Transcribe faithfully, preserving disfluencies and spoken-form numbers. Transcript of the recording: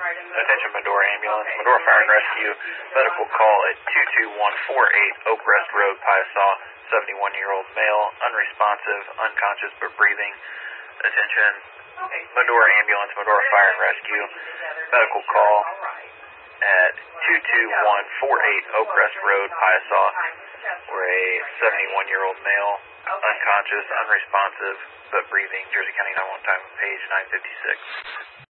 Attention Medora Ambulance, Medora Fire and Rescue, medical call at two two one four eight Oak Rest Road, Piasaw, seventy-one-year-old male, unresponsive, unconscious but breathing. Attention Medora Ambulance, Medora Fire and Rescue, medical call at two two one four eight Oak Rest Road, Piasaw, where a seventy-one-year-old male, unconscious, unresponsive but breathing, Jersey County nine one one, time page nine fifty-six.